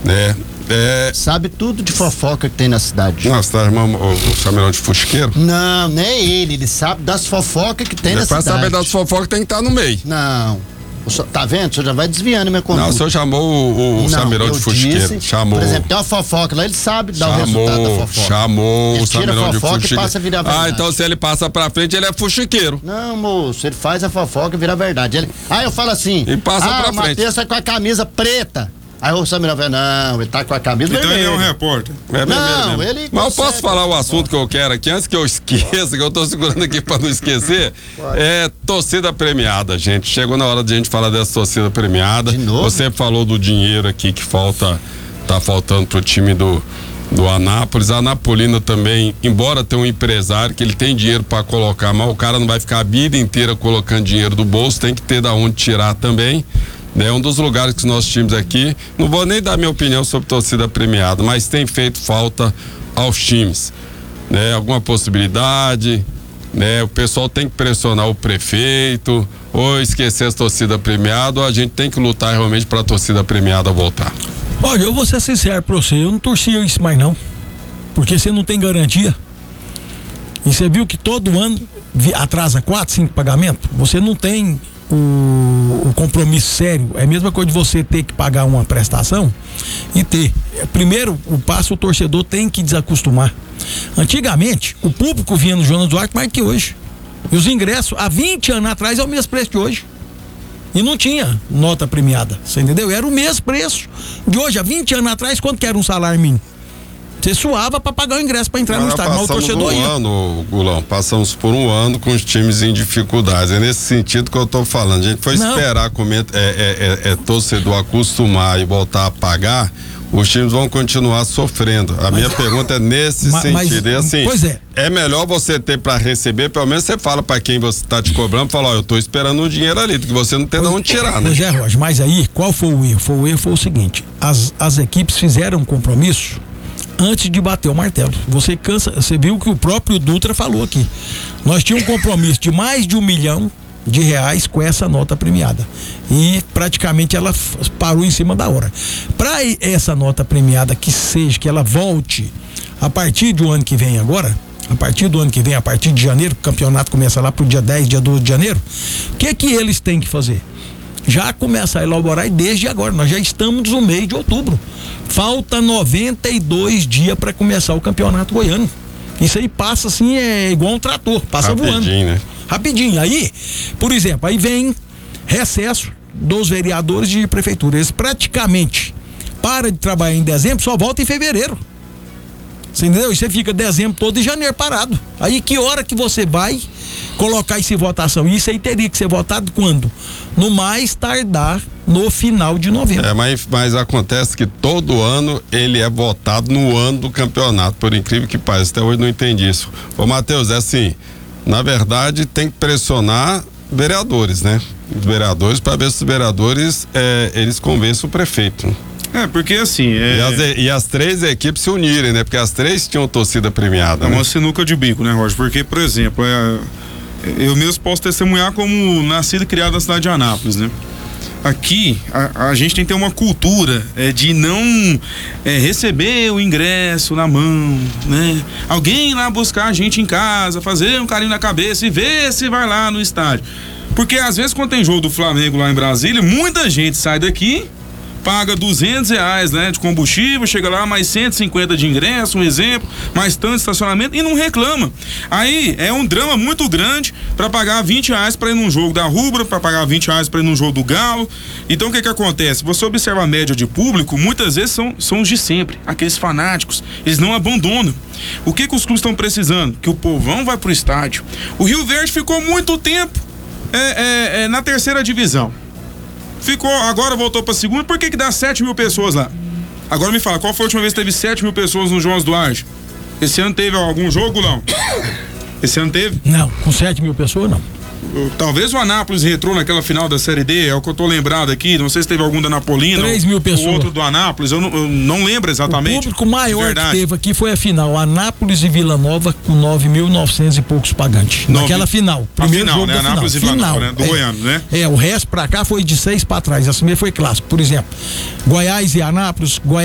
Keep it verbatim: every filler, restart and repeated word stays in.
É, é... Sabe tudo de fofoca que tem na cidade. Não, você tá armando o, o Samirão de fusqueiro? Não, não é ele, ele sabe das fofocas que tem é, na pra cidade. Pra saber das fofocas tem que estar no meio. Não. O senhor, tá vendo? O senhor já vai desviando minha conduta. Não, o senhor chamou o, o Samirão de fusqueiro. Disse, chamou. Por exemplo, tem uma fofoca lá, ele sabe dar chamou, o resultado da fofoca. Chamou ele o Samirão de fusqueiro. E passa a virar verdade. Ah, então se ele passa pra frente, ele é fuxiqueiro. Não, moço, ele faz a fofoca e vira verdade. Ele, aí eu falo assim, e passa ah, pra o frente. Matheus tá com a camisa preta. Aí o Samirão vai, não, ele tá com a camisa então vermelha. Então ele é um repórter. É não, ele Mas eu posso falar o assunto que eu quero aqui, antes que eu esqueça, que eu tô segurando aqui pra não esquecer. É torcida premiada, gente. Chegou na hora de a gente falar dessa torcida premiada. De novo? Você falou do dinheiro aqui que falta, tá faltando pro time do, do Anápolis. A Anapolina também, embora tenha um empresário que ele tem dinheiro para colocar, mas o cara não vai ficar a vida inteira colocando dinheiro do bolso, tem que ter da onde tirar também. É um dos lugares que nós tínhamos aqui, não vou nem dar minha opinião sobre torcida premiada, mas tem feito falta aos times, né? Alguma possibilidade, né? O pessoal tem que pressionar o prefeito, ou esquecer a torcida premiada, ou a gente tem que lutar realmente para a torcida premiada voltar. Olha, eu vou ser sincero pra você, eu não torcia isso mais não, porque você não tem garantia. E você viu que todo ano atrasa quatro, cinco pagamentos, você não tem O, o compromisso sério. É a mesma coisa de você ter que pagar uma prestação e ter. Primeiro, o passo o torcedor tem que desacostumar. Antigamente, o público vinha no Jonas Duarte mais que hoje. E os ingressos, há vinte anos atrás, é o mesmo preço de hoje. E não tinha nota premiada, você entendeu? Era o mesmo preço de hoje. Há vinte anos atrás, quanto que era um salário mínimo? Você suava para pagar o ingresso para entrar no estádio, mas o torcedor ia. Um ano, Gulão, passamos por um ano com os times em dificuldades. É nesse sentido que eu tô falando. A gente foi Não. esperar comer, é, é, é, é torcedor acostumar e voltar a pagar, os times vão continuar sofrendo. A mas, minha pergunta é nesse mas, sentido. Mas, e assim, pois é. é melhor você ter para receber, pelo menos você fala para quem você tá te cobrando, fala, ó, eu tô esperando um dinheiro ali, que você não tem de onde tirar, né? Pois é, Roger, mas aí, qual foi o erro? Foi o erro foi o seguinte, as, as equipes fizeram um compromisso antes de bater o martelo. Você cansa, você viu que o próprio Dutra falou aqui. Nós tínhamos um compromisso de mais de um milhão de reais com essa nota premiada. E praticamente ela parou em cima da hora. Para essa nota premiada que seja, que ela volte a partir do ano que vem agora, a partir do ano que vem, a partir de janeiro, o campeonato começa lá pro dia dez, dia doze de janeiro, o que que eles têm que fazer? Já começa a elaborar desde agora, nós já estamos no mês de outubro. Falta noventa e dois dias para começar o campeonato goiano. Isso aí passa assim, é igual um trator, passa Rapidinho, voando. Né? Rapidinho. Aí, por exemplo, aí vem recesso dos vereadores de prefeitura. Eles praticamente param de trabalhar em dezembro, só volta em fevereiro. Você entendeu? E você fica dezembro todo e janeiro parado. Aí que hora que você vai colocar isso em votação? Isso aí teria que ser votado quando? No mais tardar no final de novembro. É, mas, mas acontece que todo ano ele é votado no ano do campeonato, por incrível que pareça. Até hoje não entendi isso. Ô, Matheus, é assim, na verdade tem que pressionar vereadores, né? Os vereadores, para ver se os vereadores é, eles convencem o prefeito. É, porque assim. É... E, as, e as três equipes se unirem, né? Porque as três tinham torcida premiada. É né? uma sinuca de bico, né, Roger? Porque, por exemplo, é, eu mesmo posso testemunhar como nascido e criado na cidade de Anápolis, né? Aqui, a, a gente tem que ter uma cultura é, de não é, receber o ingresso na mão, né? Alguém lá buscar a gente em casa, fazer um carinho na cabeça e ver se vai lá no estádio. Porque às vezes quando tem jogo do Flamengo lá em Brasília, muita gente sai daqui, paga duzentos reais, né, de combustível, chega lá mais cento e cinquenta de ingresso, um exemplo, mais tanto de estacionamento e não reclama. Aí é um drama muito grande para pagar vinte reais para ir num jogo da Rubra, para pagar vinte reais para ir num jogo do Galo. Então o que que acontece? Você observa a média de público, muitas vezes são, são os de sempre, aqueles fanáticos, eles não abandonam. O que que os clubes estão precisando? Que o povão vai pro estádio. O Rio Verde ficou muito tempo é, é, é, na terceira divisão. Ficou, agora voltou pra segunda, por que que dá sete mil pessoas lá? Agora me fala, qual foi a última vez que teve sete mil pessoas no João Duarte? Esse ano teve algum jogo, não? Esse ano teve? Não, com sete mil pessoas não. Talvez o Anápolis Retrô naquela final da Série D, é o que eu tô lembrado aqui, não sei se teve algum da Napolina. três mil pessoas. O outro do Anápolis, eu não, eu não lembro exatamente. O público maior que teve aqui foi a final, Anápolis e Vila Nova, com nove mil e novecentos e poucos pagantes. Nove... Naquela final, primeiro final, jogo né? da Anápolis final. E Vila final, Nova, né? Do é, Goiano, né? É, o resto pra cá foi de seis pra trás, essa mesmo foi clássico. Por exemplo, Goiás e Anápolis, Goiás